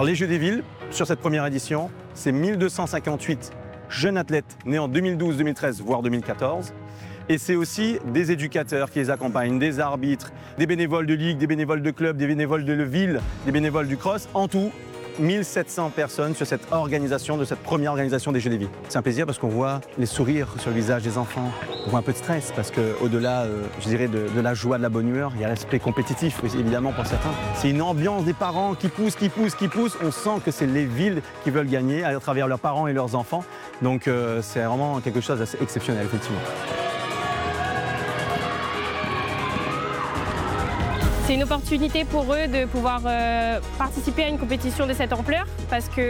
Alors les Jeux des Villes, sur cette première édition, c'est 1258 jeunes athlètes nés en 2012, 2013, voire 2014. Et c'est aussi des éducateurs qui les accompagnent, des arbitres, des bénévoles de ligue, des bénévoles de club, des bénévoles de ville, des bénévoles du cross. En tout, 1700 personnes sur cette organisation, de cette première organisation des Jeux des Villes. C'est un plaisir parce qu'on voit les sourires sur le visage des enfants. On voit un peu de stress parce qu'au-delà, je dirais, de la joie, de la bonne humeur, il y a l'aspect compétitif, évidemment, pour certains. C'est une ambiance des parents qui poussent. On sent que c'est les villes qui veulent gagner à travers leurs parents et leurs enfants. Donc c'est vraiment quelque chose d'assez exceptionnel, effectivement. C'est une opportunité pour eux de pouvoir participer à une compétition de cette ampleur parce que